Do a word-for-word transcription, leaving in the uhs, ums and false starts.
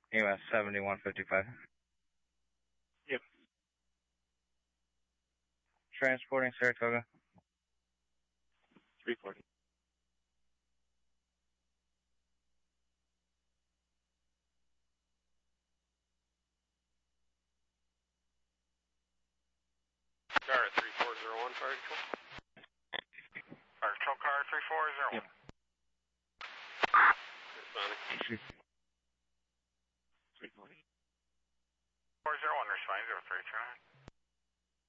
U S seventy-one fifty-five. Yep. Transporting Saratoga. three forty. Car at three four zero one, fire control. Fire control car three four zero one. Yep. Responding. three forty. four zero one, responding, zero three two nine.